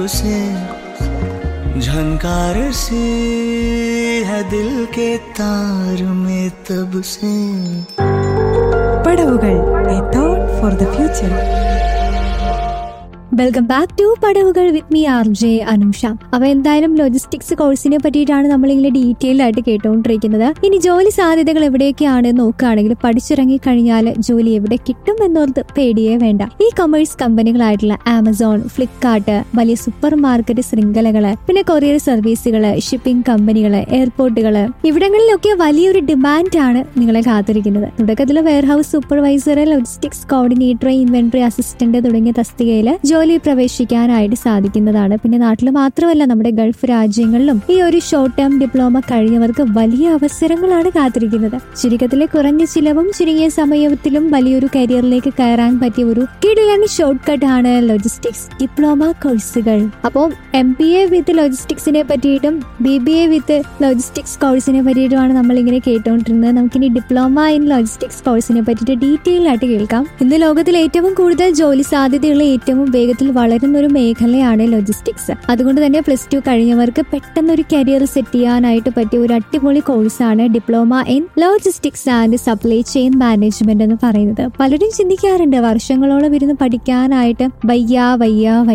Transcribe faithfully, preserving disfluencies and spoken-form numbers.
उसे झनकार सी है दिल के तार में तब से പടവുകൾ a thought for the future. Welcome back to പടവുകൾ with me R J Anusha. അപ്പൊ എന്തായാലും ലോജിസ്റ്റിക്സ് കോഴ്സിനെ പറ്റിയിട്ടാണ് നമ്മളിങ്ങനെ ഡീറ്റെയിൽ ആയിട്ട് കേട്ടുകൊണ്ടിരിക്കുന്നത്. ഇനി ജോലി സാധ്യതകൾ എവിടെയൊക്കെയാണ് നോക്കുകയാണെങ്കിൽ പഠിച്ചിറങ്ങി കഴിഞ്ഞാൽ ജോലി എവിടെ കിട്ടും എന്നോർത്ത് പേടിയേ വേണ്ട. ഈ കൊമേഴ്സ് കമ്പനികളായിട്ടുള്ള ആമസോൺ, ഫ്ലിപ്കാർട്ട്, വലിയ സൂപ്പർ മാർക്കറ്റ് ശൃംഖലകള്, പിന്നെ കൊറിയർ സർവീസുകള്, ഷിപ്പിംഗ് കമ്പനികള്, എയർപോർട്ടുകള്, ഇവിടങ്ങളിലൊക്കെ വലിയൊരു ഡിമാൻഡാണ് നിങ്ങളെ കാത്തിരിക്കുന്നത്. തുടക്കത്തിൽ warehouse supervisor, logistics coordinator, inventory assistant തുടങ്ങിയ തസ്തികയില് ജോലി പ്രവേശിക്കാനായിട്ട് സാധിക്കുന്നതാണ്. പിന്നെ നാട്ടിൽ മാത്രമല്ല, നമ്മുടെ ഗൾഫ് രാജ്യങ്ങളിലും ഈ ഒരു ഷോർട്ട് ടേം ഡിപ്ലോമ കഴിഞ്ഞവർക്ക് വലിയ അവസരങ്ങളാണ് കാത്തിരിക്കുന്നത്. ചുരുക്കത്തിലെ കുറഞ്ഞ ചിലവും ചുരുങ്ങിയ സമയത്തിലും വലിയൊരു കരിയറിലേക്ക് കയറാൻ പറ്റിയ ഒരു കിടിലൻ ഷോർട്ട് കട്ട് ആണ് ലോജിസ്റ്റിക്സ് ഡിപ്ലോമ കോഴ്സുകൾ. അപ്പോൾ എം ബി എ വിത്ത് ലോജിസ്റ്റിക്സിനെ പറ്റിയിട്ടും B B A with logistics കോഴ്സിനെ പറ്റിയിട്ടുമാണ് നമ്മൾ ഇങ്ങനെ കേട്ടുകൊണ്ടിരുന്നത്. നമുക്കിനി ഡിപ്ലോമ ഇൻ ലോജിസ്റ്റിക്സ് കോഴ്സിനെ പറ്റിയിട്ട് ഡീറ്റെയിൽ ആയിട്ട് കേൾക്കാം. ഇന്ന് ലോകത്തിൽ ഏറ്റവും കൂടുതൽ ജോലി സാധ്യതയുള്ള ഏറ്റവും വേഗത്തിൽ വളരുന്ന ഒരു മേഖലയാണ് ലോജിസ്റ്റിക്സ്. അതുകൊണ്ട് തന്നെ പ്ലസ് ടു കഴിഞ്ഞവർക്ക് പെട്ടെന്ന് ഒരു കരിയർ സെറ്റ് ചെയ്യാനായിട്ട് പറ്റിയ ഒരു അടിപൊളി കോഴ്സാണ് diploma in logistics and supply chain management എന്ന് പറയുന്നത്. പലരും ചിന്തിക്കാറുണ്ട് വർഷങ്ങളോളം ഇരുന്ന് പഠിക്കാനായിട്ട് വയ്യ വയ്യ